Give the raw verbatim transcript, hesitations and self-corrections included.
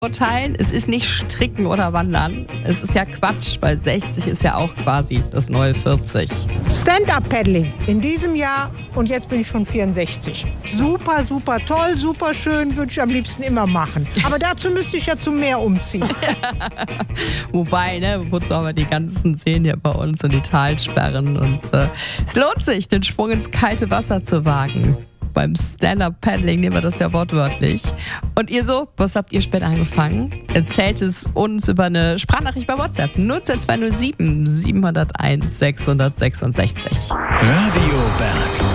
Urteilen, es ist nicht Stricken oder Wandern. Es ist ja Quatsch, weil sechzig ist ja auch quasi das neue vierzig. Stand-Up-Paddling in diesem Jahr und jetzt bin ich schon vierundsechzig. Super, super toll, super schön, würde ich am liebsten immer machen. Aber dazu müsste ich ja zum Meer umziehen. Wobei, ne, wozu haben wir die ganzen Seen hier bei uns und die Talsperren und äh, es lohnt sich, den Sprung ins kalte Wasser zu wagen. Beim Stand-Up-Paddling nehmen wir das ja wortwörtlich. Und ihr so, was habt ihr später angefangen? Erzählt es uns über eine Sprachnachricht bei WhatsApp. null zwei null sieben sieben null eins sechs sechs sechs. Radio Berg.